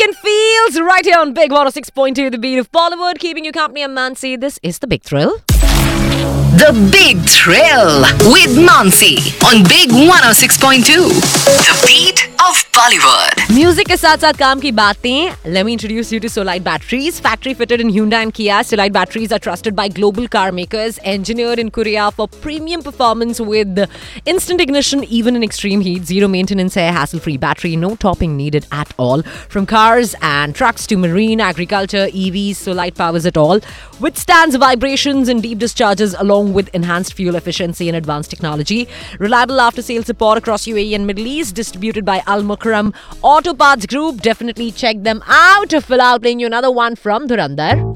weekend feels right here on Big 106.2, the beat of Bollywood, keeping you company. I'm Mansi. This is The Big Thrill. The Big Thrill with Mansi on Big 106.2. The beat of Bollywood. Music के साथ साथ काम की बातें. Let me introduce you to Solite Batteries. Factory fitted in Hyundai and Kia, Solite Batteries are trusted by global car makers, engineered in Korea for premium performance with instant ignition even in extreme heat. Zero maintenance, hassle-free battery, no topping needed at all. From cars and trucks to marine, agriculture, EVs, Solite powers it all. Withstands vibrations and deep discharges along with enhanced fuel efficiency and advanced technology. Reliable after-sales support across UAE and Middle East, distributed by Al Mukram Auto Parts Group. Definitely check them out. Philal playing you another one from Dhurandhar.